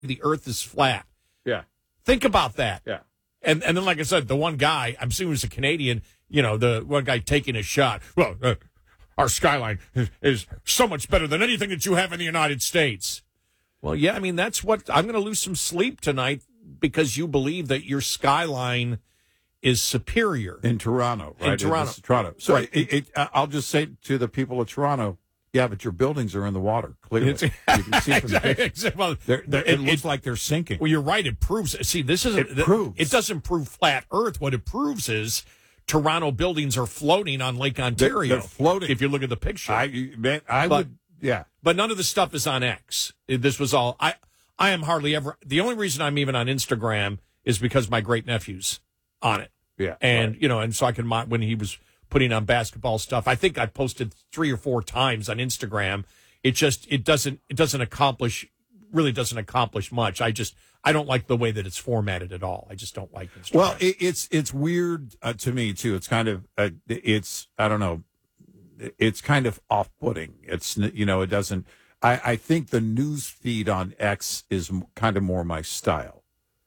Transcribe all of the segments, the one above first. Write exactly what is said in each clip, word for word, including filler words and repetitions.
the earth is flat. Yeah. Think about that. Yeah. And and then, like I said, the one guy, I'm assuming was a Canadian, you know, the one guy taking a shot. Well, uh, our skyline is, is so much better than anything that you have in the United States. Well, yeah, I mean, that's what I'm going to lose some sleep tonight because you believe that your skyline is superior. In Toronto, right? In Toronto. It's Toronto. So Right. it, it, I'll just say to the people of Toronto, yeah, but your buildings are in the water, clearly. You can see from the picture. Exactly. Well, They're, they're, it- it looks it- like they're sinking. Well, you're right. It proves. See, this isn't. It proves. It doesn't prove flat Earth. What it proves is Toronto buildings are floating on Lake Ontario. They're floating. If you look at the picture. I, man, I But- would, yeah. But none of the stuff is on X. This was all. I. I am hardly ever. The only reason I'm even on Instagram is because my great nephew's on it. Yeah. And right. you know, and so I can mo- when he was putting on basketball stuff. I think I posted three or four times on Instagram. It just it doesn't it doesn't accomplish really doesn't accomplish much. I just I don't like the way that it's formatted at all. I just don't like Instagram. Well, it, it's it's weird uh, to me too. It's kind of uh, it's I don't know. It's kind of off-putting. It's you know it doesn't. I, I think the news feed on X is m- kind of more my style.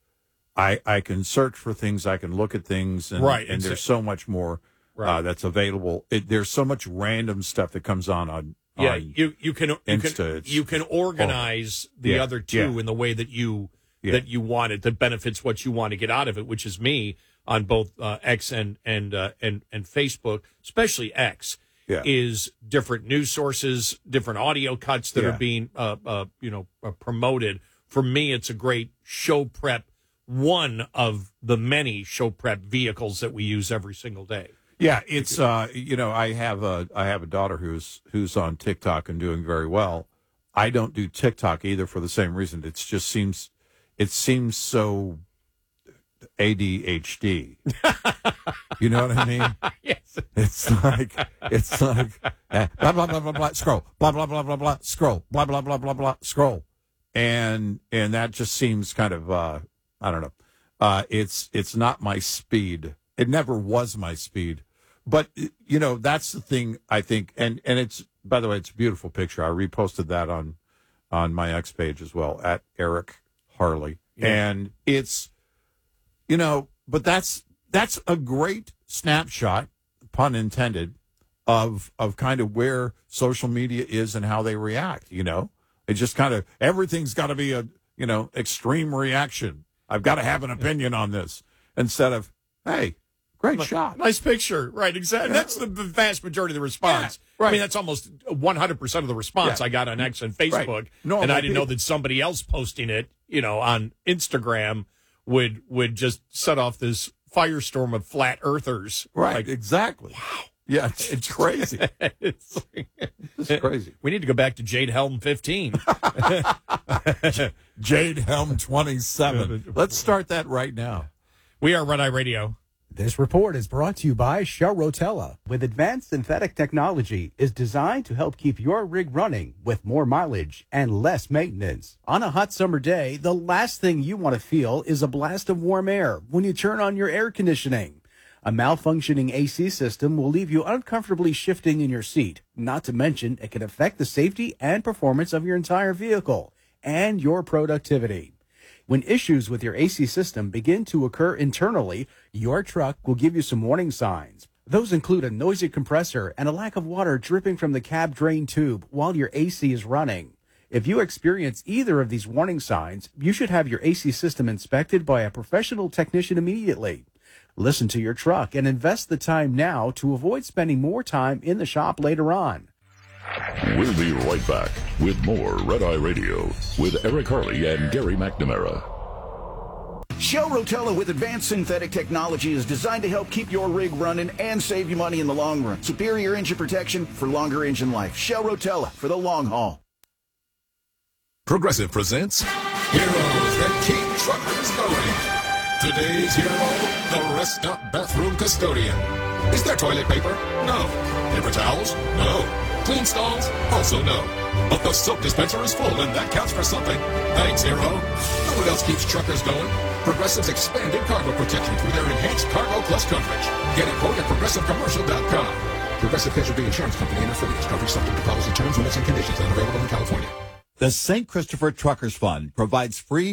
I I can search for things. I can look at things, and, Right, and it's there's a- so much more Right. uh, that's available. It, there's so much random stuff that comes on on. yeah, on, you you can you Insta, can it's you can organize the Yeah, other two yeah. in the way that you Yeah. that you want it that benefits what you want to get out of it, which is me on both uh, X and and uh, and and Facebook, especially X. Yeah. Is different news sources, different audio cuts that Yeah. are being, uh, uh, you know, uh, promoted. For me, it's a great show prep, one of the many show prep vehicles that we use every single day. Yeah, it's uh, you know, I have a I have a daughter who's who's on TikTok and doing very well. I don't do TikTok either for the same reason. It just seems it seems so A D H D. You know what I mean? Yes. It's like it's like eh, blah blah blah blah blah scroll blah blah blah blah blah scroll blah blah blah blah blah scroll, and and that just seems kind of uh, I don't know. Uh, it's it's not my speed. It never was my speed. But you know that's the thing I think, and and it's by the way it's a beautiful picture. I reposted that on on my X page as well at Eric Harley, Yeah. and it's you know, but that's that's a great snapshot, pun intended, of of kind of where social media is and how they react. You know, it just kind of everything's got to be a you know extreme reaction. I've got to have an opinion on this instead of hey, great shot. Nice picture. Right, exactly. That's the, the vast majority of the response. Yeah, right. I mean, that's almost one hundred percent of the response Yeah. I got on X and Facebook. Right. Normal And I didn't know people. that somebody else posting it, you know, on Instagram would would just set off this firestorm of flat earthers. Right, Like, exactly. Wow. Yeah, it's, it's crazy. it's, It's crazy. we need to go back to Jade Helm fifteen. Jade Helm twenty-seven. Let's start that right now. We are Red Eye Radio. This report is brought to you by Shell Rotella. With advanced synthetic technology, is designed to help keep your rig running with more mileage and less maintenance. On a hot summer day, the last thing you want to feel is a blast of warm air when you turn on your air conditioning. A malfunctioning A C system will leave you uncomfortably shifting in your seat. Not to mention, it can affect the safety and performance of your entire vehicle and your productivity. When issues with your A C system begin to occur internally, your truck will give you some warning signs. Those include a noisy compressor and a lack of water dripping from the cab drain tube while your A C is running. If you experience either of these warning signs, you should have your A C system inspected by a professional technician immediately. Listen to your truck and invest the time now to avoid spending more time in the shop later on. We'll be right back with more Red Eye Radio with Eric Harley and Gary McNamara. Shell Rotella with advanced synthetic technology is designed to help keep your rig running and save you money in the long run. Superior engine protection for longer engine life. Shell Rotella for the long haul. Progressive presents Heroes That Keep Truckers Going. Today's hero, the Rest Stop Bathroom Custodian. Is there toilet paper? No. Paper towels? No. Clean stalls? Also no. But the soap dispenser is full, and that counts for something. Thanks, hero. Know what else keeps truckers going? Progressive's expanded cargo protection through their enhanced Cargo Plus coverage. Get a quote at progressive commercial dot com. Progressive Casualty Insurance Company and affiliates. Coverage subject to policy terms, limits, and conditions. Unavailable in California. The Saint Christopher Truckers Fund provides free